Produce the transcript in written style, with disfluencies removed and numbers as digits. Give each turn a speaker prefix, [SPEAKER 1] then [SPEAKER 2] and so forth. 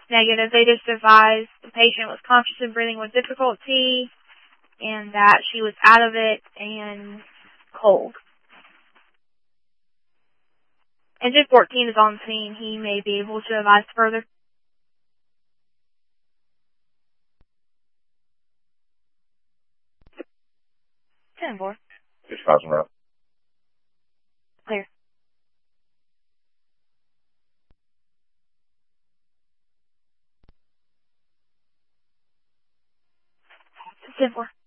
[SPEAKER 1] negative. They just advised the patient was conscious of breathing with difficulty and that she was out of it and cold. Engine 14 is on scene. He may be able to advise further. 10-4.
[SPEAKER 2] 6,000 route.
[SPEAKER 1] Clear. 10-4.